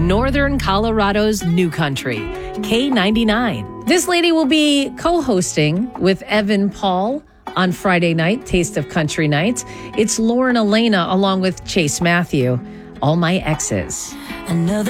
Northern Colorado's new country, K99. This lady will be co-hosting with Evan Paul on Friday night, Taste of Country Night. It's Lauren Elena along with Chase Matthew, All My Exes.